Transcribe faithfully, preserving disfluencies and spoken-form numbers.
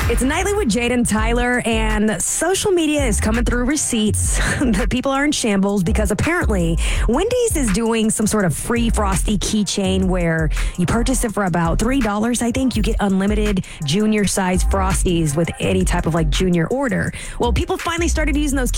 It's Nightly with Jade and Tyler, and social media is coming through receipts that people are in shambles because apparently Wendy's is doing some sort of free Frosty keychain where you purchase it for about three dollars, I think. You get unlimited junior size Frosties with any type of like junior order. Well, people finally started using those